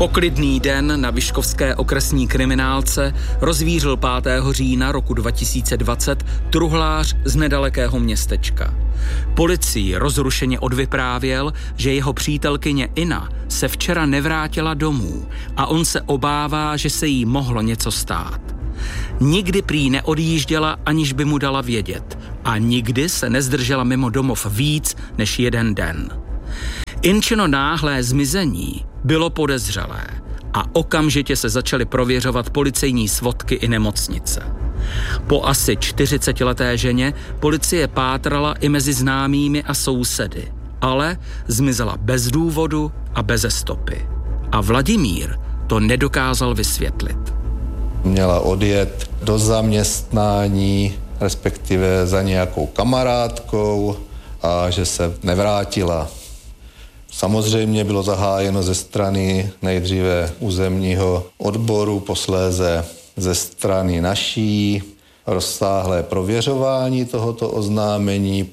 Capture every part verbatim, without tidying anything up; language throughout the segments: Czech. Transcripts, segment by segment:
Poklidný den na vyškovské okresní kriminálce rozvířil pátého října roku dva tisíce dvacet truhlář z nedalekého městečka. Policii rozrušeně odvyprávěl, že jeho přítelkyně Ina se včera nevrátila domů a on se obává, že se jí mohlo něco stát. Nikdy prý neodjížděla, aniž by mu dala vědět, a nikdy se nezdržela mimo domov víc než jeden den. Inčino náhlé zmizení bylo podezřelé a okamžitě se začaly prověřovat policejní svodky i nemocnice. Po asi čtyřicetileté ženě policie pátrala i mezi známými a sousedy, ale zmizela bez důvodu a beze stopy. A Vladimír to nedokázal vysvětlit. Měla odjet do zaměstnání, respektive za nějakou kamarádkou, a že se nevrátila. Samozřejmě bylo zahájeno ze strany nejdříve územního odboru, posléze ze strany naší rozsáhlé prověřování tohoto oznámení.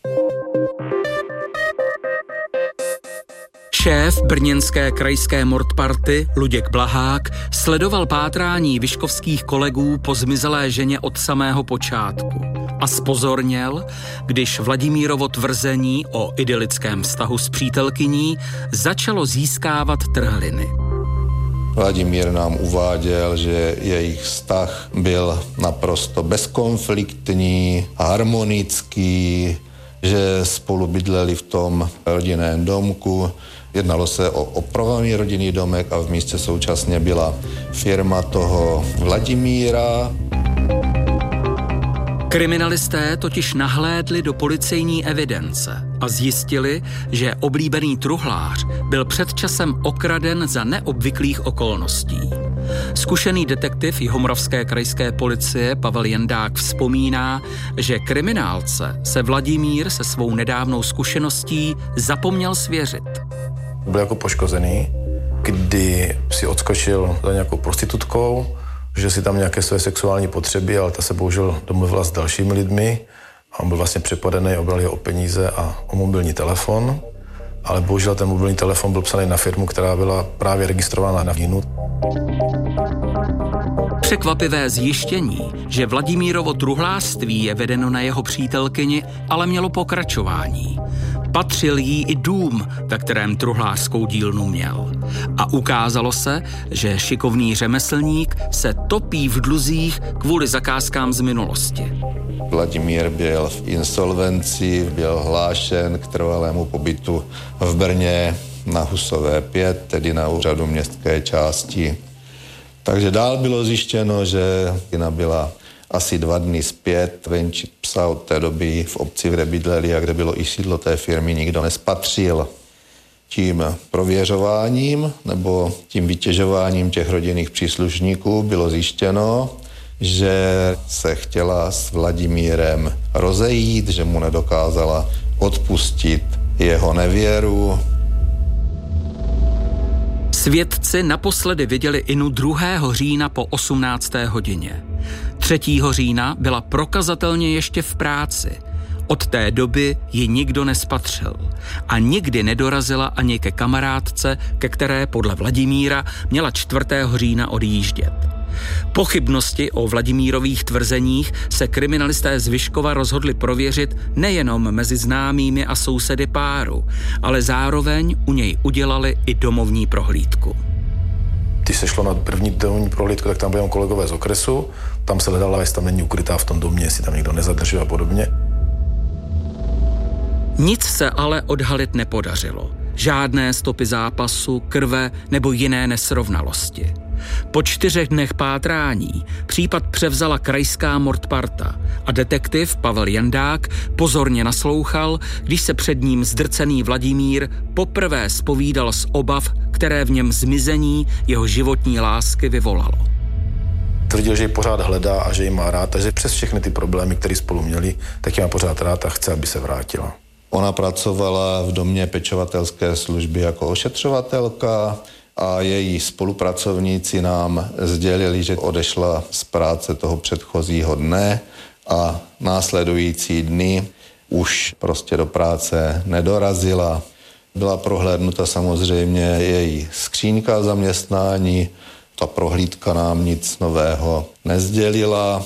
Šéf brněnské krajské mordparty Luděk Blahák sledoval pátrání vyškovských kolegů po zmizelé ženě od samého počátku a zpozorněl, když Vladimírovo tvrzení o idylickém vztahu s přítelkyní začalo získávat trhliny. Vladimír nám uváděl, že jejich vztah byl naprosto bezkonfliktní, harmonický, že spolu bydleli v tom rodinném domku. Jednalo se o opravovaný rodinný domek a v místě současně byla firma toho Vladimíra. Kriminalisté totiž nahlédli do policejní evidence a zjistili, že oblíbený truhlář byl před časem okraden za neobvyklých okolností. Zkušený detektiv jihomoravské krajské policie Pavel Jandák vzpomíná, že kriminálce se Vladimír se svou nedávnou zkušeností zapomněl svěřit. Byl jako poškozený, kdy si odskočil za nějakou prostitutkou, že si tam nějaké své sexuální potřeby, ale ta se bohužel domluvila s dalšími lidmi a on byl vlastně přepadený, obral je o peníze a o mobilní telefon, ale bohužel ten mobilní telefon byl psaný na firmu, která byla právě registrována na Vinu. Překvapivé zjištění, že Vladimírovo truhlářství je vedeno na jeho přítelkyni, ale mělo pokračování. Patřil jí i dům, ve kterém truhlářskou dílnu měl. A ukázalo se, že šikovný řemeslník se topí v dluzích kvůli zakázkám z minulosti. Vladimír byl v insolvenci, byl hlášen k trvalému pobytu v Brně na Husové pět, tedy na úřadu městské části. Takže dál bylo zjištěno, že Ina byla asi dva dny zpět venčit psa. Od té doby v obci, kde bydleli a kde bylo i sídlo té firmy, nikdo nespatřil. Tím prověřováním nebo tím vytěžováním těch rodinných příslušníků bylo zjištěno, že se chtěla s Vladimírem rozejít, že mu nedokázala odpustit jeho nevěru. Svědci naposledy viděli Inu druhého října po osmnácté hodině. třetího října byla prokazatelně ještě v práci. Od té doby ji nikdo nespatřil a nikdy nedorazila ani ke kamarádce, ke které podle Vladimíra měla čtvrtého října odjíždět. Pochybnosti o Vladimírových tvrzeních se kriminalisté z Vyškova rozhodli prověřit nejenom mezi známými a sousedy páru, ale zároveň u něj udělali i domovní prohlídku. Když se šlo na první domovní prohlídku, tak tam byli kolegové z okresu, tam se hledala, jestli tam není ukrytá v tom domě, jestli tam někdo nezadržuje a podobně. Nic se ale odhalit nepodařilo. Žádné stopy zápasu, krve nebo jiné nesrovnalosti. Po čtyřech dnech pátrání případ převzala krajská mordparta a detektiv Pavel Jandák pozorně naslouchal, když se před ním zdrcený Vladimír poprvé zpovídal z obav, které v něm zmizení jeho životní lásky vyvolalo. Tvrdil, že ji pořád hledá a že ji má rád, takže přes všechny ty problémy, které spolu měli, tak ji má pořád rád a chce, aby se vrátila. Ona pracovala v domě pečovatelské služby jako ošetřovatelka a její spolupracovníci nám sdělili, že odešla z práce toho předchozího dne a následující dny už prostě do práce nedorazila. Byla prohlédnuta samozřejmě její skřínka zaměstnání, ta prohlídka nám nic nového nezdělila.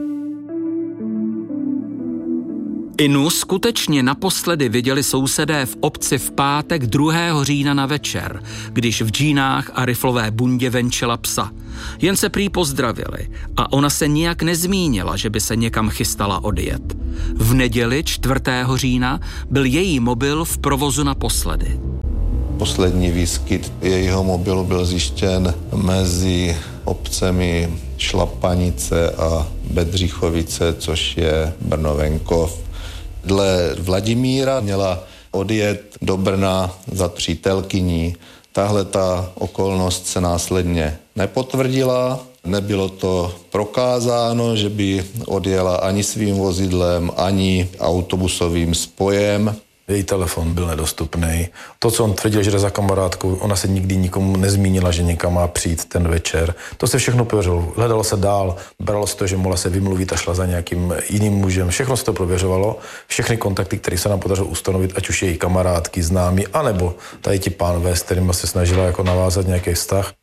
Inu skutečně naposledy viděli sousedé v obci v pátek druhého října na večer, když v džínách a riflové bundě venčila psa. Jen se prý pozdravili a ona se nijak nezmínila, že by se někam chystala odjet. V neděli čtvrtého října byl její mobil v provozu naposledy. Poslední výskyt jejího mobilu byl zjištěn mezi obcemi Šlapanice a Bedřichovice, což je Brno-venkov. Dle Vladimíra měla odjet do Brna za přítelkyní. Tahle ta okolnost se následně nepotvrdila. Nebylo to prokázáno, že by odjela ani svým vozidlem, ani autobusovým spojem. Její telefon byl nedostupný. To, co on tvrdil, že jde za kamarádkou, ona se nikdy nikomu nezmínila, že někam má přijít ten večer. To se všechno prověřovalo. Hledalo se dál, bralo se to, že mohla se vymluvit a šla za nějakým jiným mužem. Všechno se to prověřovalo. Všechny kontakty, které se nám podařilo ustanovit, ať už její kamarádky, známí, anebo tady ti pánové, s kterými se snažila jako navázat nějaký vztah.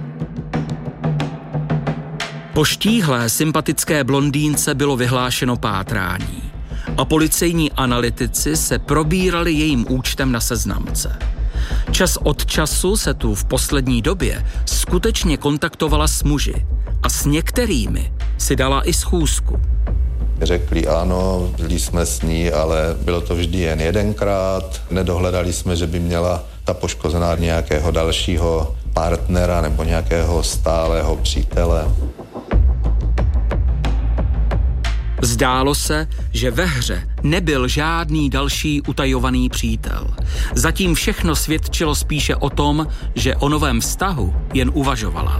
Po štíhlé sympatické blondýnce bylo vyhlášeno pátrání a policejní analytici se probírali jejím účtem na seznamce. Čas od času se tu v poslední době skutečně kontaktovala s muži a s některými si dala i schůzku. Řekli ano, byli jsme s ní, ale bylo to vždy jen jedenkrát. Nedohledali jsme, že by měla ta poškozená nějakého dalšího partnera nebo nějakého stálého přítele. Zdálo se, že ve hře nebyl žádný další utajovaný přítel. Zatím všechno svědčilo spíše o tom, že o novém vztahu jen uvažovala.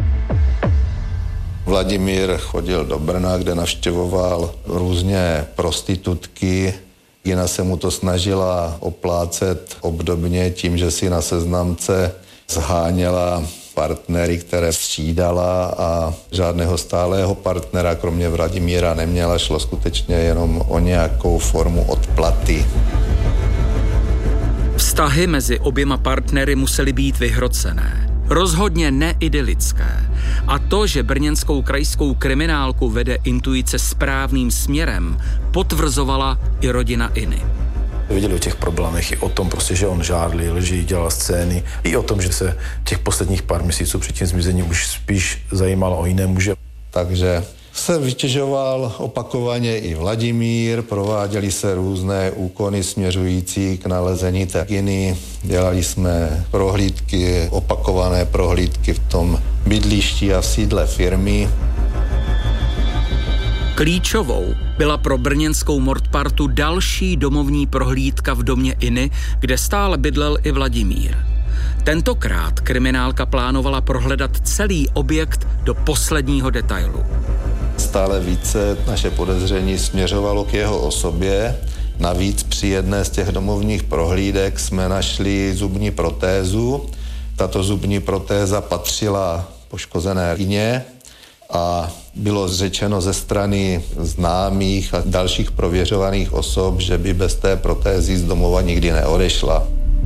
Vladimír chodil do Brna, kde navštěvoval různě prostitutky. Gina se mu to snažila oplácet obdobně tím, že si na seznamce zháněla partnery, které střídala a žádného stálého partnera, kromě Vladimíra, neměla. Šlo skutečně jenom o nějakou formu odplaty. Vztahy mezi oběma partnery musely být vyhrocené. Rozhodně neidylické. A to, že brněnskou krajskou kriminálku vede intuice správným směrem, potvrzovala i rodina Iny. Věděli o těch problémech, i o tom prostě, že on žádlil, že jí dělal scény, i o tom, že se těch posledních pár měsíců před tím zmizením už spíš zajímalo o jiné muže. Takže se vytěžoval opakovaně i Vladimír, prováděly se různé úkony směřující k nalezení té Iny, dělali jsme prohlídky, opakované prohlídky v tom bydlišti a v sídle firmy. Klíčovou byla pro brněnskou Mordpartu další domovní prohlídka v domě Iny, kde stále bydlel i Vladimír. Tentokrát kriminálka plánovala prohledat celý objekt do posledního detailu. Stále více naše podezření směřovalo k jeho osobě. Navíc při jedné z těch domovních prohlídek jsme našli zubní protézu. Tato zubní protéza patřila poškozené Ině a bylo řečeno ze strany známých a dalších prověřovaných osob, že by bez té protézy z domova nikdy neodešla.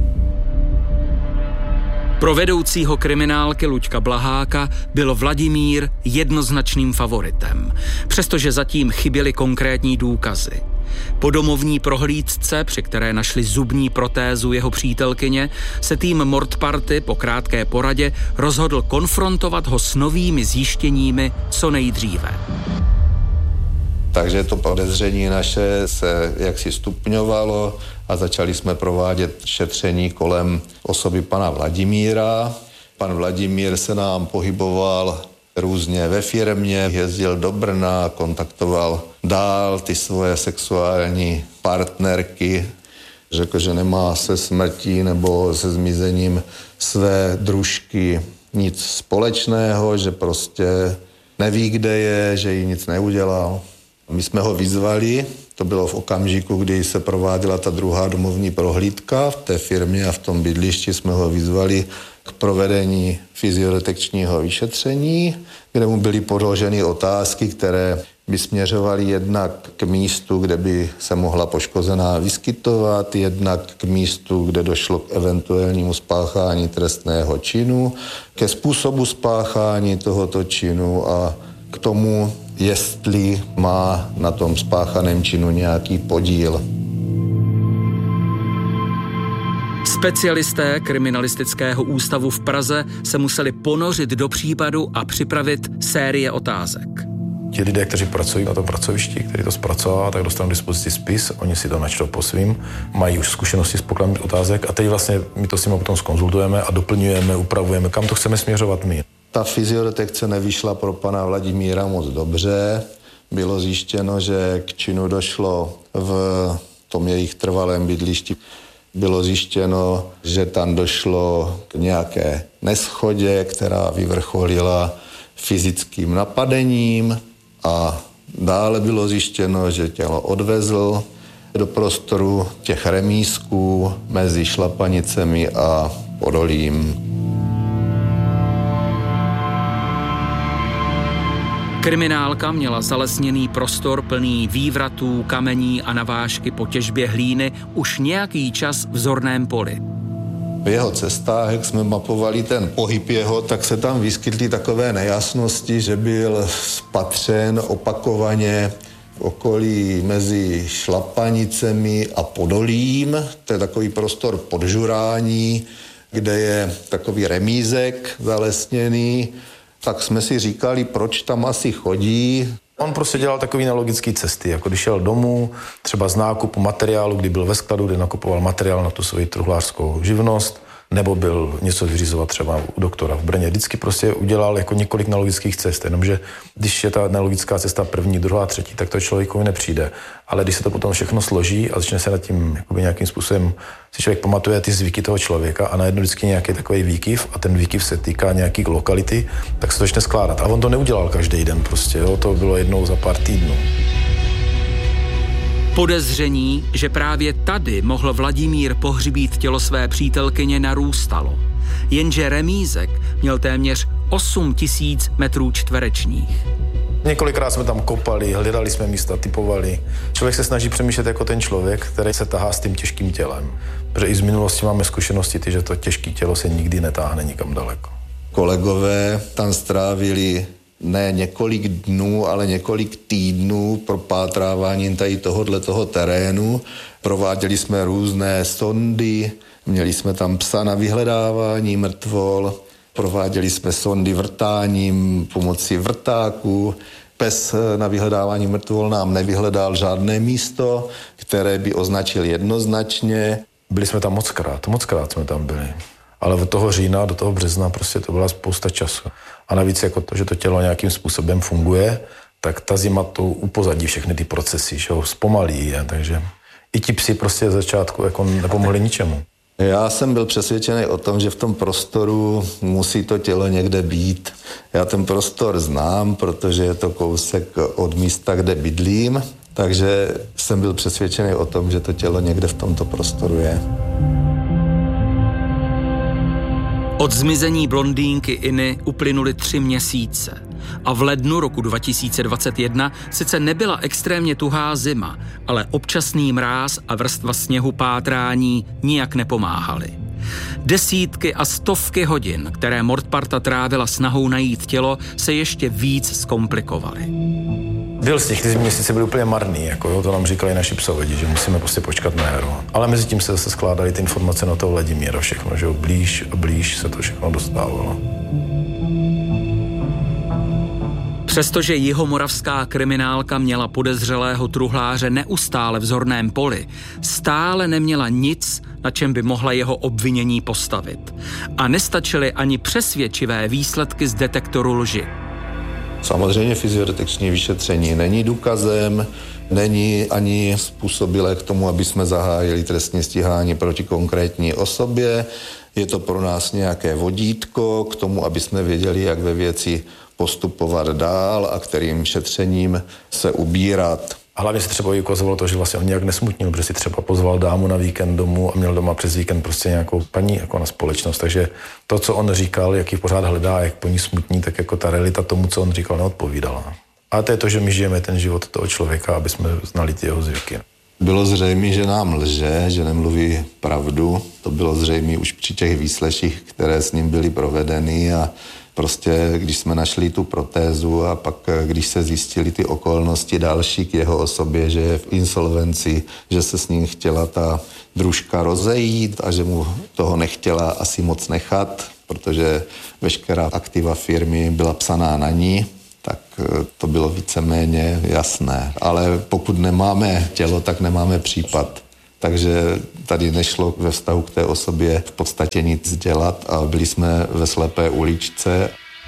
Pro vedoucího kriminálky Luďka Blaháka byl Vladimír jednoznačným favoritem, přestože zatím chyběly konkrétní důkazy. Po domovní prohlídce, při které našli zubní protézu jeho přítelkyně, se tým Mordparty po krátké poradě rozhodl konfrontovat ho s novými zjištěními co nejdříve. Takže to podezření naše se jaksi stupňovalo a začali jsme provádět šetření kolem osoby pana Vladimíra. Pan Vladimír se nám pohyboval různě ve firmě, jezdil do Brna, kontaktoval dál ty svoje sexuální partnerky. Řekl, že nemá se smrtí nebo se zmizením své družky nic společného, že prostě neví, kde je, že jí nic neudělal. My jsme ho vyzvali, to bylo v okamžiku, kdy se prováděla ta druhá domovní prohlídka v té firmě a v tom bydlišti jsme ho vyzvali k provedení fyziodetekčního vyšetření, kde mu byly položeny otázky, které by směřovaly jednak k místu, kde by se mohla poškozená vyskytovat, jednak k místu, kde došlo k eventuálnímu spáchání trestného činu, ke způsobu spáchání tohoto činu a k tomu, jestli má na tom spáchaném činu nějaký podíl. Specialisté kriminalistického ústavu v Praze se museli ponořit do případu a připravit série otázek. Ti lidé, kteří pracují na tom pracovišti, kteří to zpracovává, tak dostanou k dispozici spis, oni si to načtou po svým, mají už zkušenosti s pokladem otázek a teď vlastně my to s nimi potom zkonzultujeme a doplňujeme, upravujeme, kam to chceme směřovat my. Ta fyziodetekce nevyšla pro pana Vladimíra moc dobře. Bylo zjištěno, že k činu došlo v tom jejich trvalém bydlišti. Bylo zjištěno, že tam došlo k nějaké neschodě, která vyvrcholila fyzickým napadením a dále bylo zjištěno, že tělo odvezl do prostoru těch remízků mezi Šlapanicemi a Podolím. Kriminálka měla zalesněný prostor plný vývratů, kamení a navážky po těžbě hlíny už nějaký čas v zorném poli. V jeho cestách, jak jsme mapovali ten pohyb jeho, tak se tam vyskytly takové nejasnosti, že byl spatřen opakovaně v okolí mezi Šlapanicemi a Podolím. To je takový prostor podžurání, kde je takový remízek zalesněný. Tak jsme si říkali, proč tam asi chodí. On prostě dělal takový nelogický cesty, jako když šel domů, třeba z nákupu materiálu, kdy byl ve skladu, kde nakupoval materiál na tu svoji truhlářskou živnost, nebo byl něco vyřizovat třeba u doktora v Brně. Vždycky prostě udělal jako několik nelogických cest, jenomže když je ta nelogická cesta první, druhá, třetí, tak to člověkovi nepřijde. Ale když se to potom všechno složí a začne se nad tím jakoby nějakým způsobem, si člověk pamatuje ty zvyky toho člověka a najednou vždycky nějaký takový výkyv a ten výkyv se týká nějaký lokality, tak se to začne skládat. A on to neudělal každý den prostě, jo? To bylo jednou za pár týdnů. Podezření, že právě tady mohl Vladimír pohřbít tělo své přítelkyně, narůstalo. Jenže remízek měl téměř osm tisíc metrů čtverečních. Několikrát jsme tam kopali, hledali jsme místa, typovali. Člověk se snaží přemýšlet jako ten člověk, který se tahá s tím těžkým tělem. Protože i z minulosti máme zkušenosti, ty, že to těžké tělo se nikdy netáhne nikam daleko. Kolegové tam strávili ne několik dnů, ale několik týdnů propátráváním tady tohohle toho terénu. Prováděli jsme různé sondy, měli jsme tam psa na vyhledávání mrtvol, prováděli jsme sondy vrtáním pomocí vrtáků. Pes na vyhledávání mrtvol nám nevyhledal žádné místo, které by označil jednoznačně. Byli jsme tam mockrát, mockrát jsme tam byli. Ale od toho října do toho března prostě to byla spousta času. A navíc jako to, že to tělo nějakým způsobem funguje, tak ta zima to upozadí všechny ty procesy, že ho zpomalí je, takže i ti psi prostě z začátku jako nepomohli ničemu. Já jsem byl přesvědčený o tom, že v tom prostoru musí to tělo někde být. Já ten prostor znám, protože je to kousek od místa, kde bydlím, takže jsem byl přesvědčený o tom, že to tělo někde v tomto prostoru je. Od zmizení blondýnky Iny uplynuly tři měsíce a v lednu roku dva tisíce dvacet jedna sice nebyla extrémně tuhá zima, ale občasný mráz a vrstva sněhu pátrání nijak nepomáhaly. Desítky a stovky hodin, které mordparta trávila snahou najít tělo, se ještě víc zkomplikovaly. Byl z těch, ty měsíce byly úplně marný, jako jo, to nám říkali naši psovedi, že musíme prostě počkat na jaru. Ale mezi tím se zase skládaly ty informace na toho Vladimíra všechno, že jo, blíž a blíž se to všechno dostávalo. Přestože jihomoravská kriminálka měla podezřelého truhláře neustále v zorném poli, stále neměla nic, na čem by mohla jeho obvinění postavit. A nestačily ani přesvědčivé výsledky z detektoru lži. Samozřejmě fyziodetekční vyšetření není důkazem, není ani způsobilé k tomu, aby jsme zahájili trestní stíhání proti konkrétní osobě. Je to pro nás nějaké vodítko k tomu, aby jsme věděli, jak ve věci postupovat dál a kterým šetřením se ubírat. A hlavně se třeba ukazovalo to, že vlastně on nějak nesmutnil, protože si třeba pozval dámu na víkend domů a měl doma přes víkend prostě nějakou paní jako na společnost. Takže to, co on říkal, jak ji pořád hledá, jak po ní smutní, tak jako ta realita tomu, co on říkal, neodpovídala. A to je to, že my žijeme ten život toho člověka, aby jsme znali ty jeho zvyky. Bylo zřejmé, že nám lže, že nemluví pravdu. To bylo zřejmé už při těch výsleších, které s ním byly provedeny a prostě, když jsme našli tu protézu a pak, když se zjistily ty okolnosti další k jeho osobě, že je v insolvenci, že se s ním chtěla ta družka rozejít a že mu toho nechtěla asi moc nechat, protože veškerá aktiva firmy byla psaná na ní, tak to bylo víceméně jasné. Ale pokud nemáme tělo, tak nemáme případ. Takže tady nešlo ve vztahu k té osobě v podstatě nic dělat a byli jsme ve slepé uličce.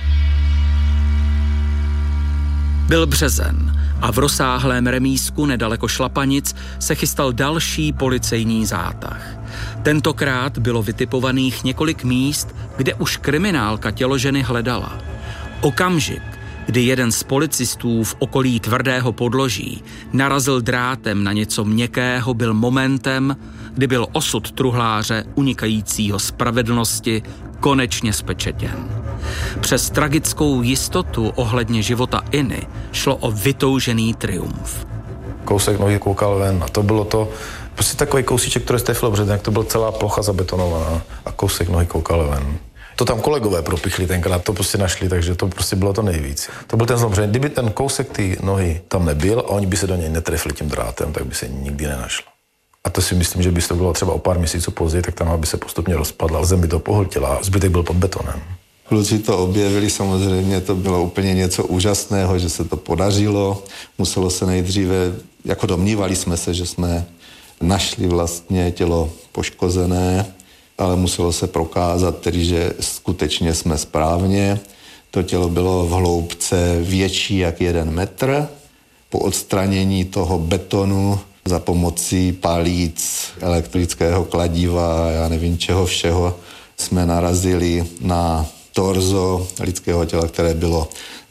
Byl březen a v rozsáhlém remízku nedaleko Šlapanic se chystal další policejní zátah. Tentokrát bylo vytipovaných několik míst, kde už kriminálka tělo ženy hledala. Okamžik, kdy jeden z policistů v okolí tvrdého podloží narazil drátem na něco měkkého, byl momentem, kdy byl osud truhláře unikajícího spravedlnosti konečně spečetěn. Přes tragickou jistotu ohledně života Iny šlo o vytoužený triumf. Kousek nohy koukal ven a to bylo to, prostě takový kousíček, který strefil březen, to byla celá plocha zabetonovaná a kousek nohy koukal ven. To tam kolegové propichli tenkrát, to prostě našli, takže to prostě bylo to nejvíc. To byl ten zlom, že kdyby ten kousek té nohy tam nebyl a oni by se do něj netrefili tím drátem, tak by se nikdy nenašlo. A to si myslím, že by to bylo třeba o pár měsíců později, tak tam by se postupně rozpadla, zem by to pohltila a zbytek byl pod betonem. Kluci to objevili, samozřejmě to bylo úplně něco úžasného, že se to podařilo. Muselo se nejdříve, jako domnívali jsme se, že jsme našli vlastně tělo poškozené, ale muselo se prokázat tedy, že skutečně jsme správně. To tělo bylo v hloubce větší jak jeden metr. Po odstranění toho betonu za pomocí palíc, elektrického kladiva, já nevím čeho všeho, jsme narazili na torzo lidského těla, které bylo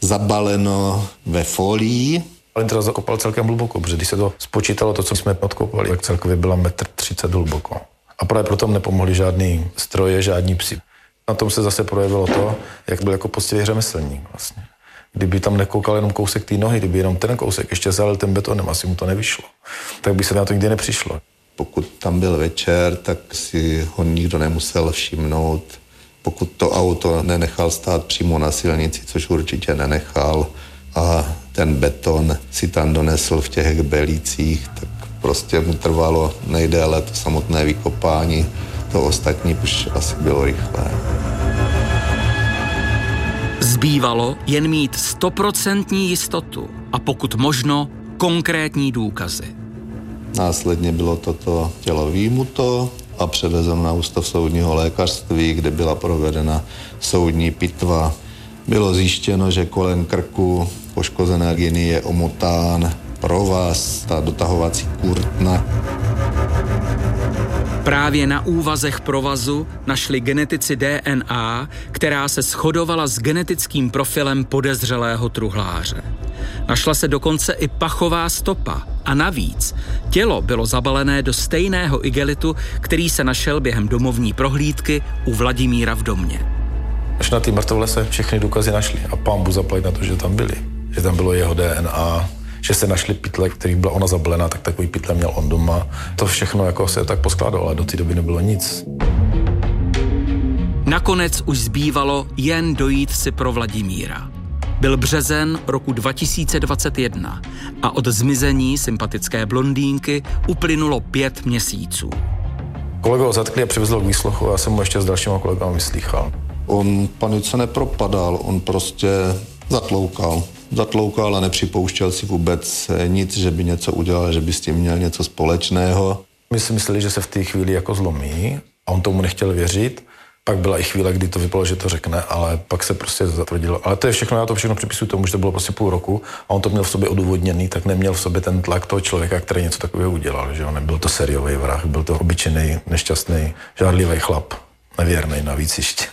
zabaleno ve folii. Ale teda zakopal celkem hluboko, protože když se to spočítalo, to, co jsme odkopali, tak celkově byla metr třicet hluboko. A právě proto nepomohli žádný stroje, žádní psi. Na tom se zase projevilo to, jak byl jako poctivý řemeslník vlastně. Kdyby tam nekoukal jenom kousek té nohy, kdyby jenom ten kousek ještě zalil tím betonem, asi mu to nevyšlo. Tak by se na to nikdy nepřišlo. Pokud tam byl večer, tak si ho nikdo nemusel všimnout. Pokud to auto nenechal stát přímo na silnici, což určitě nenechal, a ten beton si tam donesl v těch hbelících, tak prostě mu trvalo nejdéle to samotné vykopání, to ostatní už asi bylo rychlé. Zbývalo jen mít stoprocentní jistotu a pokud možno konkrétní důkazy. Následně bylo toto tělo výjimuto a převezeno na ústav soudního lékařství, kde byla provedena soudní pitva. Bylo zjištěno, že kolem krku poškozené Iny je omotán provaz, ta dotahovací kurtna. Právě na úvazech provazu našli genetici D N A, která se shodovala s genetickým profilem podezřelého truhláře. Našla se dokonce i pachová stopa a navíc tělo bylo zabalené do stejného igelitu, který se našel během domovní prohlídky u Vladimíra v domě. Až na té mrtvole se všechny důkazy našly a pán Bůh zaplať na to, že tam byly. Že tam bylo jeho D N A, že se našly pytle, kterých byla ona zabalená, tak takový pytle měl on doma. To všechno jako se tak poskládalo, ale do té doby nebylo nic. Nakonec už zbývalo jen dojít si pro Vladimíra. Byl březen roku dva tisíce dvacet jedna a od zmizení sympatické blondýnky uplynulo pět měsíců. Kolego ho zatkli a přivezl k výsluchu a já jsem mu ještě s dalšíma kolegama vyslýchal. On panice nepropadal, on prostě zatloukal. Zatloukal a nepřipouštěl si vůbec nic, že by něco udělal, že by s tím měl něco společného. My si mysleli, že se v té chvíli jako zlomí a on tomu nechtěl věřit. Pak byla i chvíle, kdy to vypadalo, že to řekne, ale pak se prostě zatvrdilo. Ale to je všechno, já to všechno připisuju tomu, že to bylo prostě půl roku a on to měl v sobě odůvodněný, tak neměl v sobě ten tlak toho člověka, který něco takového udělal. Že on nebyl to sériový vrah, byl to obyčejný, nešťastný, žádlivý chlap, nevěrný navíc ještě.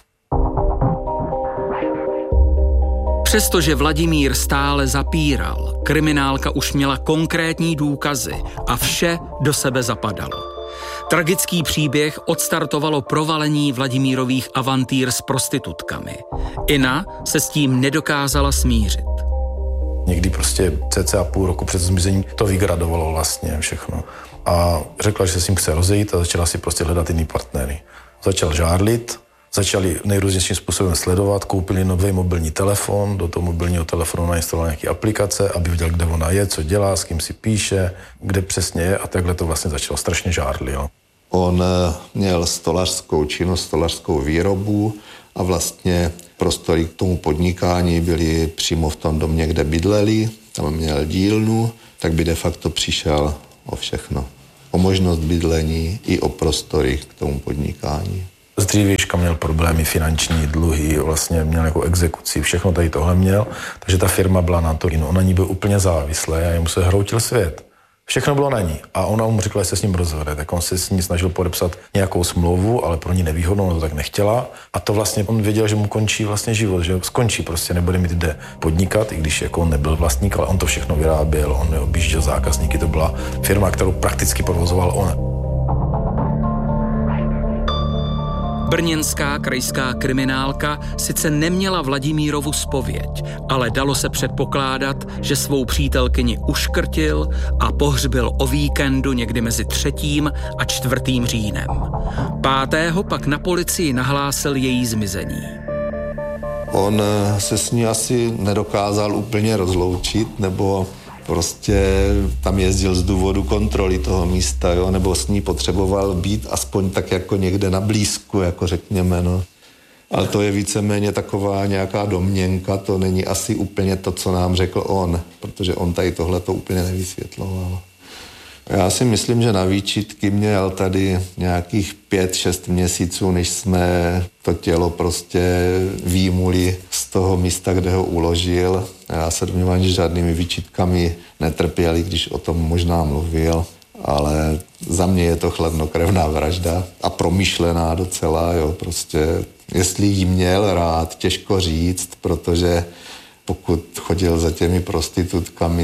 Přestože Vladimír stále zapíral, kriminálka už měla konkrétní důkazy a vše do sebe zapadalo. Tragický příběh odstartovalo provalení Vladimírových avantýr s prostitutkami. Ina se s tím nedokázala smířit. Někdy prostě cca půl roku před zmizením to vygradovalo vlastně všechno. A řekla, že se s ním chce rozejít a začala si prostě hledat jiný partnery. Začal žárlit, začali nejrůznějším způsobem sledovat, koupili nový mobilní telefon, do toho mobilního telefonu nainstaloval nějaké aplikace, aby viděl, kde ona je, co dělá, s kým si píše, kde přesně je a takhle to vlastně začalo. Strašně žárlil. On měl stolařskou činnost, stolařskou výrobu a vlastně prostory k tomu podnikání byly přímo v tom domě, kde bydleli, tam měl dílnu, tak by de facto přišel o všechno. O možnost bydlení i o prostory k tomu podnikání. Z dřívějška měl problémy, finanční dluhy, vlastně měl jako exekuci, všechno tady tohle měl, takže ta firma byla na to, on na ní byl úplně závislý a jemu se hroutil svět. Všechno bylo na ní a ona mu řekla, že se s ním rozvede, tak on se s ní snažil podepsat nějakou smlouvu, ale pro ní nevýhodnou, ona to tak nechtěla a to vlastně on věděl, že mu končí vlastně život, že skončí, prostě nebude mít kde podnikat, i když jako on nebyl vlastník, ale on to všechno vyráběl, on objížděl zákazníky, to byla firma, kterou prakticky provozoval on. Brněnská krajská kriminálka sice neměla Vladimírovu zpověď, ale dalo se předpokládat, že svou přítelkyni uškrtil a pohřbil o víkendu někdy mezi třetím a čtvrtým říjnem. Pátého pak na policii nahlásil její zmizení. On se s ní asi nedokázal úplně rozloučit, nebo prostě tam jezdil z důvodu kontroly toho místa, jo, nebo s ní potřeboval být aspoň tak jako někde na blízku, jako řekněme, no. Ale to je víceméně taková nějaká domněnka, to není asi úplně to, co nám řekl on, protože on tady tohle to úplně nevysvětloval. Já si myslím, že na výčitky měl tady nějakých pět, šest měsíců, než jsme to tělo prostě výjimuli z toho místa, kde ho uložil. Já se domnívám, že žádnými výčitkami netrpěli, když o tom možná mluvil, ale za mě je to chladnokrevná vražda a promyšlená docela, jo, prostě. Jestli jí měl rád, těžko říct, protože pokud chodil za těmi prostitutkami.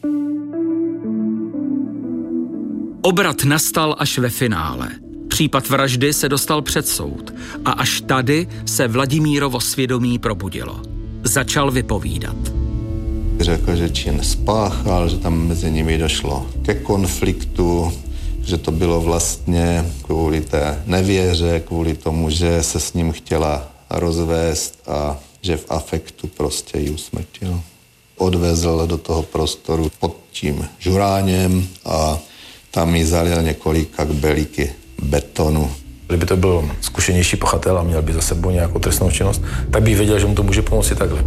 Obrat nastal až ve finále. Případ vraždy se dostal před soud a až tady se Vladimírovo svědomí probudilo. Začal vypovídat. Řekl, že čin spáchal, že tam mezi nimi došlo ke konfliktu, že to bylo vlastně kvůli té nevěře, kvůli tomu, že se s ním chtěla rozvést a že v afektu prostě ji usmrtil. Odvezl do toho prostoru pod tím žuráněm a tam jí zalil několika kbelíky betonu. Kdyby to byl zkušenější pachatel a měl by za sebou nějakou trestnou činnost, tak by věděl, že mu to může pomoci takhle.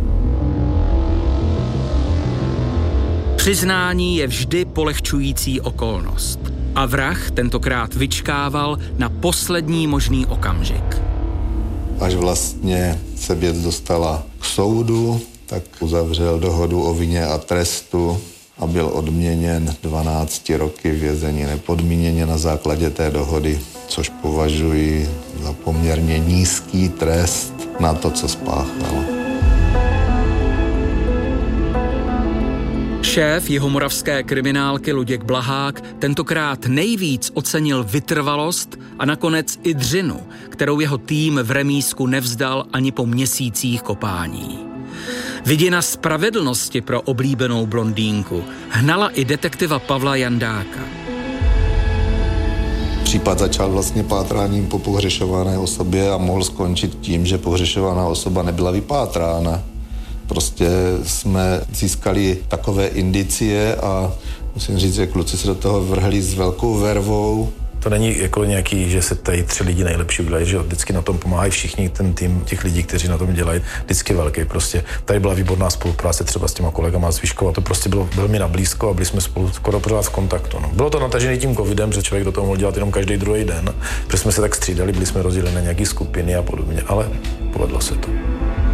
Přiznání je vždy polehčující okolnost. A vrah tentokrát vyčkával na poslední možný okamžik. Až vlastně se věc dostala k soudu, tak uzavřel dohodu o vině a trestu a byl odměněn dvanácti roky vězení nepodmíněně na základě té dohody, což považuji za poměrně nízký trest na to, co spáchal. Šéf jihomoravské kriminálky Luděk Blahák tentokrát nejvíc ocenil vytrvalost a nakonec i dřinu, kterou jeho tým v remízku nevzdal ani po měsících kopání. Vidina spravedlnosti pro oblíbenou blondýnku hnala i detektiva Pavla Jandáka. Případ začal vlastně pátráním po pohřešované osobě a mohl skončit tím, že pohřešovaná osoba nebyla vypátrána. Prostě jsme získali takové indicie a musím říct, že kluci se do toho vrhli s velkou vervou. To není jako nějaký, že se tady tři lidi nejlepší udělají, že vždycky na tom pomáhají všichni, ten tým těch lidí, kteří na tom dělají, vždycky velký prostě. Tady byla výborná spolupráce třeba s těma kolegama z Výškova, to prostě bylo velmi nablízko a byli jsme spolu skoro pořád v kontaktu. No. Bylo to natažené tím covidem, že člověk do toho mohl dělat jenom každý druhý den, protože jsme se tak střídali, byli jsme rozděleni na nějaké skupiny a podobně, ale povedlo se to.